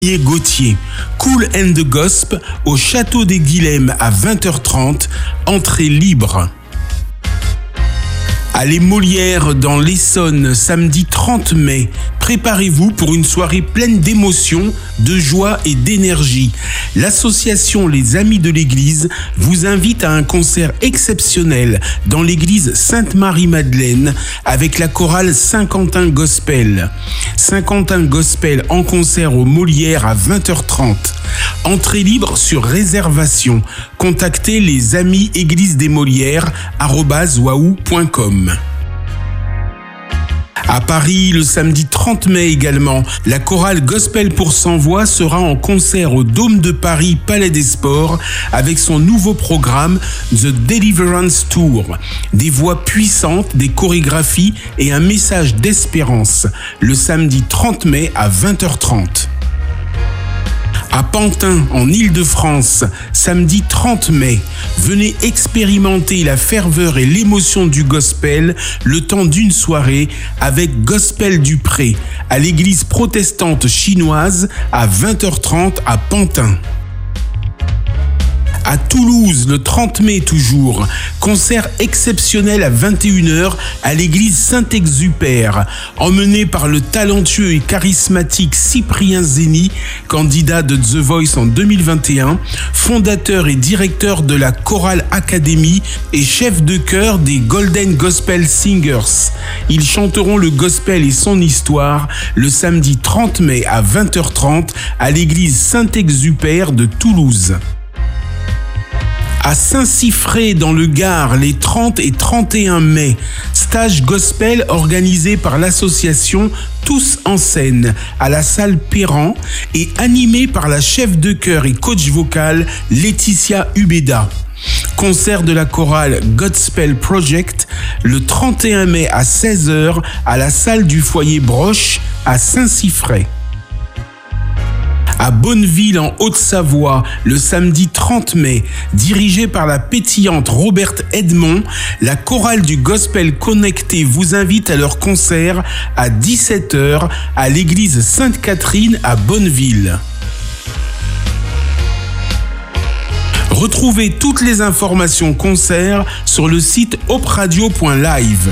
Gauthier, Cool and the Gosp au Château des Guillemets à 20h30, entrée libre. À Les Molières dans l'Essonne, samedi 30 mai. Préparez-vous pour une soirée pleine d'émotions, de joie et d'énergie. L'association Les Amis de l'Église vous invite à un concert exceptionnel dans l'église Sainte-Marie-Madeleine avec la chorale Saint-Quentin Gospel. Saint-Quentin Gospel en concert aux Molières à 20h30. Entrée libre sur réservation. Contactez les amis église des Molières @wahoo.com. À Paris, le samedi 30 mai également, la chorale Gospel pour 100 voix sera en concert au Dôme de Paris, Palais des Sports, avec son nouveau programme The Deliverance Tour. Des voix puissantes, des chorégraphies et un message d'espérance. Le samedi 30 mai à 20h30. À Pantin, en Île-de-France, samedi 30 mai. Venez expérimenter la ferveur et l'émotion du gospel le temps d'une soirée avec Gospel du Pré à l'église protestante chinoise à 20h30 à Pantin. À Toulouse, le 30 mai toujours, concert exceptionnel à 21h à l'église Saint-Exupère, emmené par le talentueux et charismatique Cyprien Zeni, candidat de The Voice en 2021, fondateur et directeur de la Chorale Academy et chef de chœur des Golden Gospel Singers. Ils chanteront le gospel et son histoire le samedi 30 mai à 20h30 à l'église Saint-Exupère de Toulouse. À Saint-Siffré dans le Gard, les 30 et 31 mai, stage gospel organisé par l'association Tous en scène à la salle Perran et animé par la chef de chœur et coach vocal Laetitia Ubeda. Concert de la chorale Gospel Project le 31 mai à 16h à la salle du foyer Broche à Saint-Siffré. À Bonneville, en Haute-Savoie, le samedi 30 mai, dirigée par la pétillante Roberte Edmond, la chorale du Gospel Connecté vous invite à leur concert à 17h à l'église Sainte-Catherine à Bonneville. Retrouvez toutes les informations concerts sur le site hopradio.live.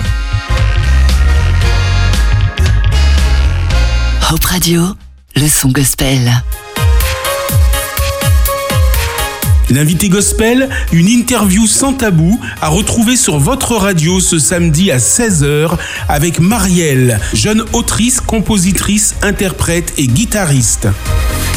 Hope Radio, le son gospel. L'invité gospel, une interview sans tabou à retrouver sur votre radio ce samedi à 16h avec Marielle, jeune autrice, compositrice, interprète et guitariste.